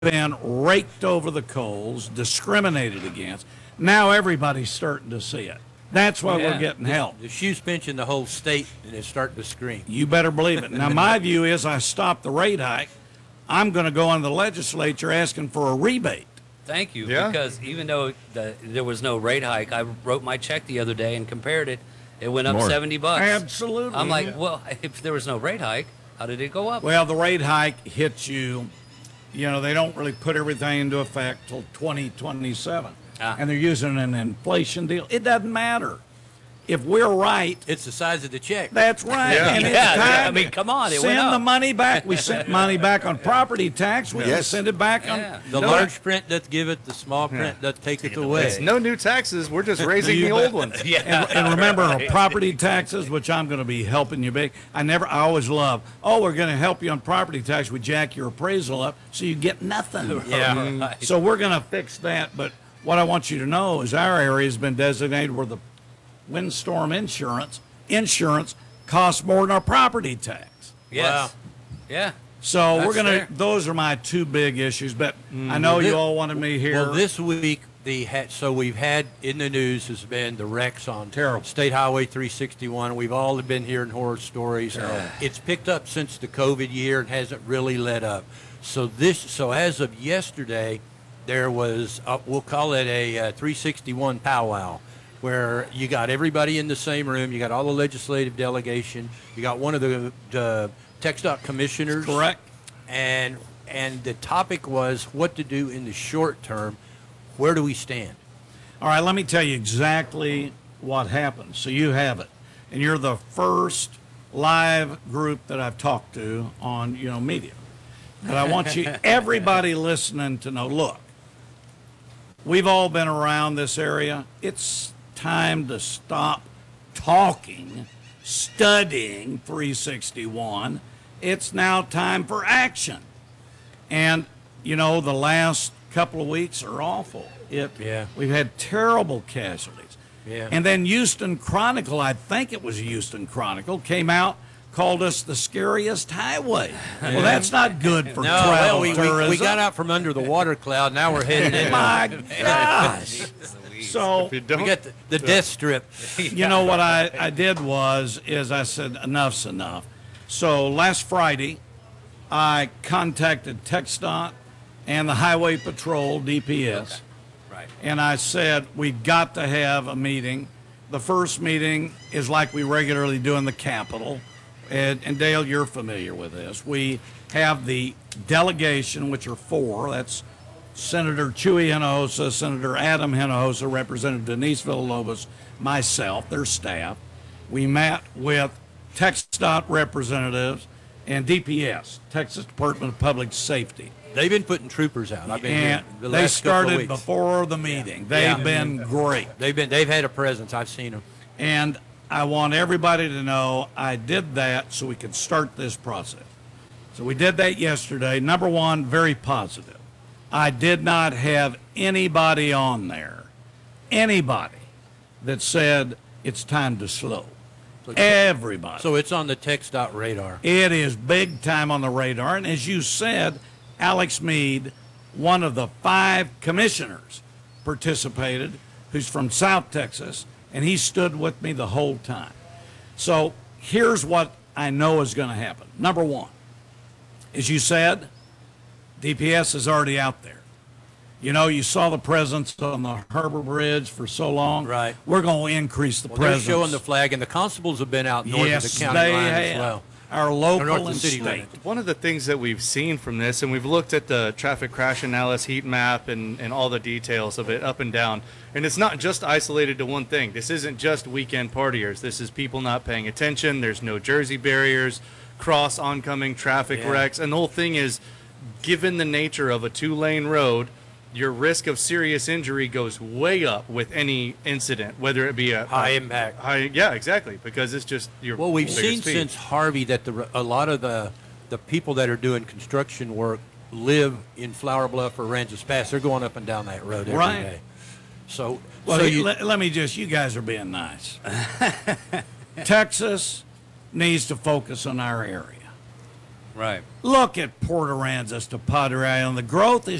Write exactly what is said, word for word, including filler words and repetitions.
been raked over the coals, discriminated against. Now everybody's starting to see it. That's why Yeah. we're getting help. The shoe's pinching the whole state, and it's starting to scream. You better believe it. Now, my view is I stop the rate hike. I'm going to go into the legislature asking for a rebate. Thank you. Yeah. Because even though the, there was no rate hike, I wrote my check the other day and compared it. It went up More. seventy bucks. Absolutely. I'm like, well, if there was no rate hike, how did it go up? Well, the rate hike hits you, you know, they don't really put everything into effect till twenty twenty-seven. Ah. And they're using an inflation deal. It doesn't matter. If we're right, It's the size of the check. that's right. Yeah. And it's Yeah, yeah, time I mean, come on, it send went up. the money back. We sent money back on property tax. We Yes. can send it back Yeah. on The no, large print doth give it, the small print doth take it away. It's no new taxes. We're just raising You the bet. old ones. yeah. And, and remember, property taxes, which I'm going to be helping you big. I never, I always love. Oh, we're going to help you on property tax. We jack your appraisal up, so you get nothing. Yeah. Right. So we're going to fix that. But what I want you to know is our area has been designated where the windstorm insurance insurance costs more than our property tax. Yes. Wow. Yeah. So we're That's going fair. to. Those are my two big issues. But I know Well, you thi- all wanted me here. Well, this week, the ha- so we've had in the news has been the wrecks on Terrible. State Highway three sixty-one. We've all been hearing horror stories. It's picked up since the COVID year and hasn't really let up. So this, so as of yesterday, there was uh, we'll call it a uh, three sixty-one powwow, where you got everybody in the same room. You got all the legislative delegation. You got one of the, the TxDOT commissioners. Correct. And and the topic was what to do in the short term. Where do we stand? All right, let me tell you exactly what happened. So you have it, and you're the first live group that I've talked to on you know media. But I want you, everybody listening, to know. Look, we've all been around this area. It's time to stop talking, studying three sixty-one. It's now time for action. And you know the last couple of weeks are awful. It, Yeah. We've had terrible casualties. Yeah. And then Houston Chronicle, I think it was Houston Chronicle, came out, called us the scariest highway. Well, that's not good for No, travel well, we, we, tourism. we got out from under the water cloud. Now we're headed in. My gosh. So, If you We don't, got the, the death strip. you know what I, I did was, is I said, enough's enough. So last Friday, I contacted TxDOT and the Highway Patrol, D P S. Right. And I said, we've got to have a meeting. The first meeting is like we regularly do in the Capitol. And, and Dale, you're familiar with this. We have the delegation, which are four. That's Senator Chuy Hinojosa, Senator Adam Hinojosa, Representative Denise Villalobos, myself, their staff. We met with TxDOT representatives and D P S, Texas Department of Public Safety. They've been putting troopers out. I've been And here the they last couple of started weeks. before the meeting. They've Yeah. been great. They've been they've had a presence. I've seen them. And I want everybody to know I did that so we could start this process. So we did that yesterday. Number one, very positive. I did not have anybody on there, anybody that said it's time to slow. Everybody. So it's on the TxDOT radar. It is big time on the radar. And as you said, Alex Mead, one of the five commissioners, participated, who's from South Texas, and he stood with me the whole time. So here's what I know is going to happen. Number one, as you said, D P S is already out there. You know, you saw the presence on the Harbor Bridge for so long. Right. We're going to increase the Well, they're presence. showing the flag, and the constables have been out north yes, of the county they line have. as well. Our Or local north of the and city state. limit. one of the things that we've seen from this, and we've looked at the traffic crash analysis heat map and, and all the details of it up and down, and it's not just isolated to one thing. This isn't just weekend partiers. This is people not paying attention. There's no Jersey barriers, cross oncoming traffic Yeah. wrecks, and the whole thing is, given the nature of a two-lane road, your risk of serious injury goes way up with any incident, whether it be a High a- impact. High, yeah, exactly, because it's just your. Well, we've bigger seen speed. since Harvey that the a lot of the the people that are doing construction work live in Flower Bluff or Ranges Pass. They're going up and down that road every day. Right. So, Well, so you, you, let, let me just, you guys are being nice. Texas needs to focus on our area. Right. Look at Port Aransas to Padre Island. The growth is